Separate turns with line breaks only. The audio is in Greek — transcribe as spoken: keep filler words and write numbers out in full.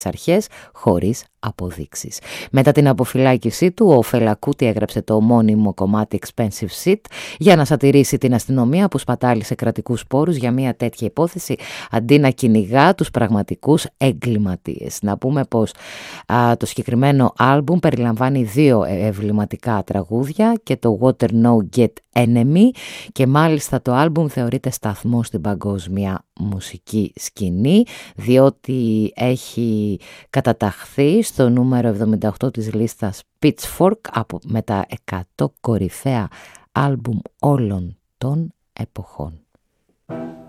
αρχές χωρίς αποδείξεις. Μετά την αποφυλάκησή του, ο Φέλα Κούτι έγραψε το ομώνυμο κομμάτι Expensive Shit για να σατηρήσει την αστυνομία που σπατάλησε κρατικούς πόρους για μια τέτοια υπόθεση αντί να κυνηγά τους πραγματικούς εγκληματίες. Να πούμε πως α, το συγκεκριμένο άλμπουμ περιλαμβάνει δύο εμβληματικά τραγούδια και το Water No Get Enemy, και μάλιστα το άλμπουμ θεωρείται σταθμό στην παγκόσμια μουσική σκηνή, διότι έχει καταταχθεί στο νούμερο εβδομήντα οκτώ της λίστας Pitchfork από, με τα εκατό κορυφαία άλμπουμ όλων των εποχών.